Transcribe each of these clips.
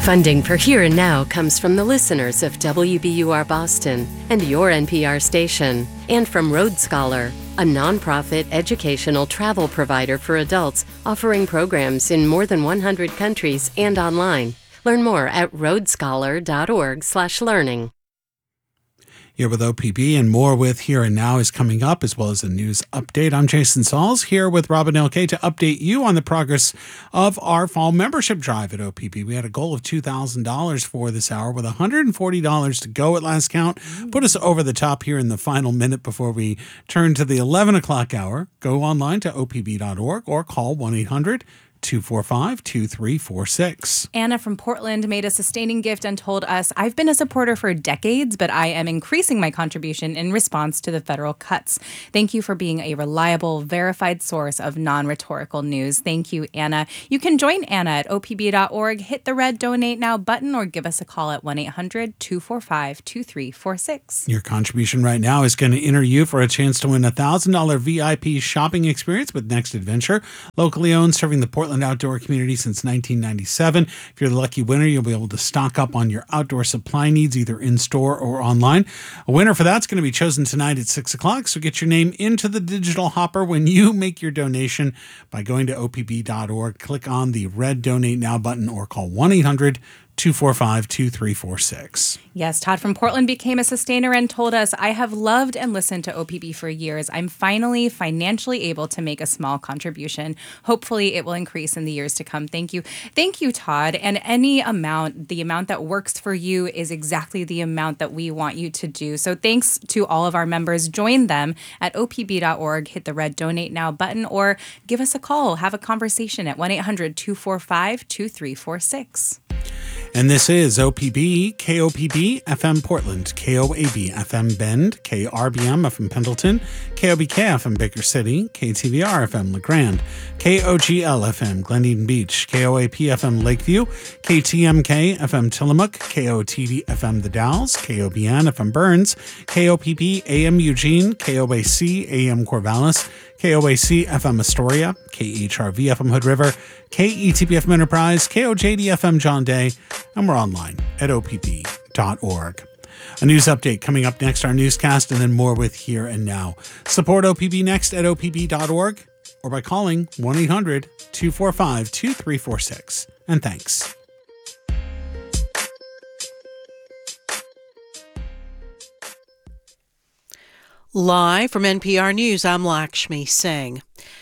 Funding for Here and Now comes from the listeners of WBUR Boston and your NPR station, and from Road Scholar, a nonprofit educational travel provider for adults offering programs in more than 100 countries and online. Learn more at roadscholar.org/learning. Here with OPB and more with Here and Now is coming up, as well as a news update. I'm Jason Sauls here with Robin Elkay to update you on the progress of our fall membership drive at OPB. We had a goal of $2,000 for this hour with $140 to go at last count. Put us over the top here in the final minute before we turn to the 11 o'clock hour. Go online to opb.org or call 1-800-245-2346. Anna from Portland made a sustaining gift and told us, I've been a supporter for decades, but I am increasing my contribution in response to the federal cuts. Thank you for being a reliable, verified source of non-rhetorical news. Thank you, Anna. You can join Anna at opb.org, hit the red Donate Now button, or give us a call at 1-800-245-2346. Your contribution right now is going to enter you for a chance to win a $1,000 VIP shopping experience with Next Adventure, locally owned, serving the Portland outdoor community since 1997. If you're the lucky winner, you'll be able to stock up on your outdoor supply needs either in-store or online. A winner for that's going to be chosen tonight at 6 o'clock, so get your name into the digital hopper when you make your donation by going to opb.org. Click on the red Donate Now button or call 1-800-245-2346. Yes, Todd from Portland became a sustainer and told us, I have loved and listened to OPB for years. I'm finally financially able to make a small contribution. Hopefully it will increase in the years to come. Thank you. Thank you, Todd. And any amount, the amount that works for you is exactly the amount that we want you to do. So thanks to all of our members. Join them at opb.org, hit the red Donate Now button, or give us a call. Have a conversation at 1-800-245-2346. And this is OPB, KOPB, FM Portland, KOAB, FM Bend, KRBM, FM Pendleton, KOBK, FM Baker City, KTVR, FM LeGrand, KOGL, FM Glen Eden Beach, KOAP, FM Lakeview, KTMK, FM Tillamook, KOTD, FM The Dalles, KOBN, FM Burns, KOPP, AM Eugene, KOAC, AM Corvallis, KOAC, FM Astoria, KHRV, FM Hood River, KETP, FM Enterprise, KOJD, FM John Day, and we're online at opb.org. A news update coming up next, our newscast, and then more with Here and Now. Support OPB Next at opb.org or by calling 1-800-245-2346. And thanks. Live from NPR News, I'm Lakshmi Singh.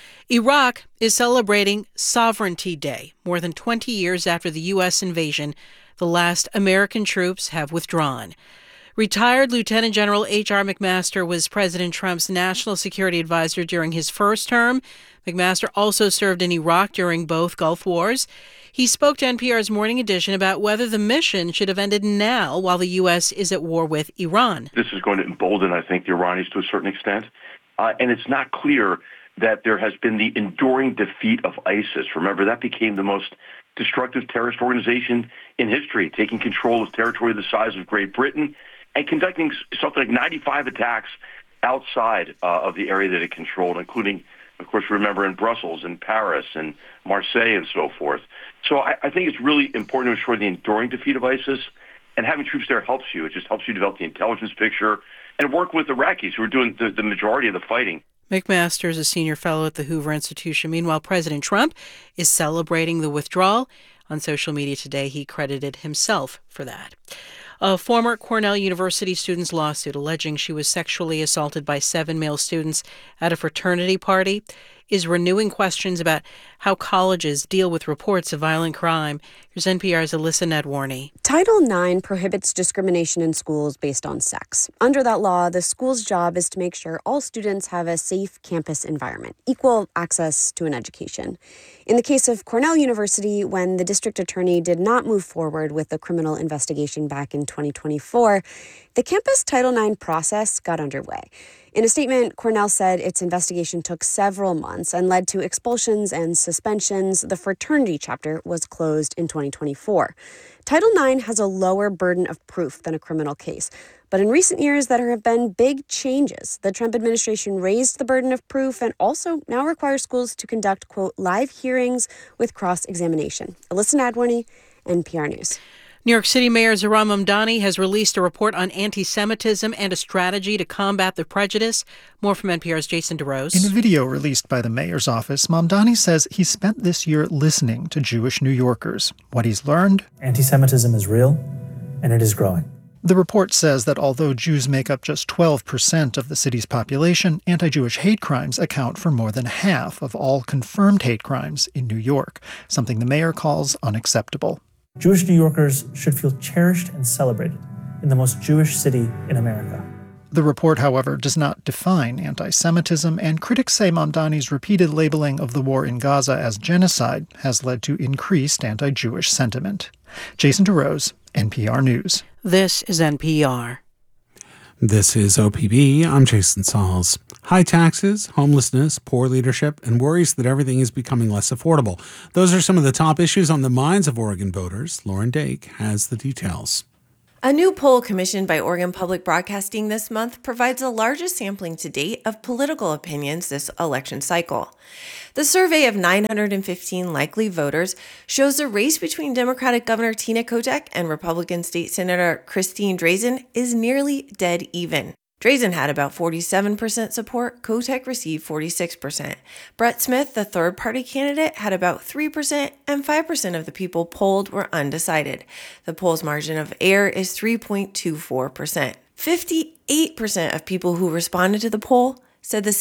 Iraq is celebrating Sovereignty Day. More than 20 years after the U.S. invasion, the last American troops have withdrawn. Retired Lieutenant General H.R. McMaster was President Trump's national security advisor during his first term. McMaster also served in Iraq during both Gulf Wars. He spoke to NPR's Morning Edition about whether the mission should have ended now while the U.S. is at war with Iran. This is going to embolden, I think, the Iranians to a certain extent. And it's not clear that there has been the enduring defeat of ISIS. Remember, that became the most destructive terrorist organization in history, taking control of territory the size of Great Britain and conducting something like 95 attacks outside of the area that it controlled, including, of course, remember, in Brussels and Paris and Marseille and so forth. So I think it's really important to ensure the enduring defeat of ISIS, and having troops there helps you. It just helps you develop the intelligence picture and work with Iraqis who are doing the majority of the fighting. McMaster is a senior fellow at the Hoover Institution. Meanwhile, President Trump is celebrating the withdrawal. On social media today, he credited himself for that. A former Cornell University student's lawsuit alleging she was sexually assaulted by 7 male students at a fraternity party is renewing questions about how colleges deal with reports of violent crime. Here's NPR's Alyssa Nedwarney. Title IX prohibits discrimination in schools based on sex. Under that law, the school's job is to make sure all students have a safe campus environment, equal access to an education. In the case of Cornell University, when the district attorney did not move forward with the criminal investigation back in 2024, the campus Title IX process got underway. In a statement, Cornell said its investigation took several months and led to expulsions and suspensions. The fraternity chapter was closed in 2024. Title IX has a lower burden of proof than a criminal case. But in recent years, there have been big changes. The Trump administration raised the burden of proof and also now requires schools to conduct, quote, live hearings with cross-examination. Alyssa Nadwarney, NPR News. New York City Mayor Zohran Mamdani has released a report on anti-Semitism and a strategy to combat the prejudice. More from NPR's Jason DeRose. In a video released by the mayor's office, Mamdani says he spent this year listening to Jewish New Yorkers. What he's learned? Anti-Semitism is real, and it is growing. The report says that although Jews make up just 12% of the city's population, anti-Jewish hate crimes account for more than half of all confirmed hate crimes in New York, something the mayor calls unacceptable. Jewish New Yorkers should feel cherished and celebrated in the most Jewish city in America. The report, however, does not define anti-Semitism, and critics say Mamdani's repeated labeling of the war in Gaza as genocide has led to increased anti-Jewish sentiment. Jason DeRose, NPR News. This is NPR. This is OPB. I'm Jason Sauls. High taxes, homelessness, poor leadership, and worries that everything is becoming less affordable. Those are some of the top issues on the minds of Oregon voters. Lauren Dake has the details. A new poll commissioned by Oregon Public Broadcasting this month provides the largest sampling to date of political opinions this election cycle. The survey of 915 likely voters shows the race between Democratic Governor Tina Kotek and Republican State Senator Christine Drazan is nearly dead even. Drazan had about 47% support. Kotek received 46%. Brett Smith, the third-party candidate, had about 3%, and 5% of the people polled were undecided. The poll's margin of error is 3.24%. 58% of people who responded to the poll said the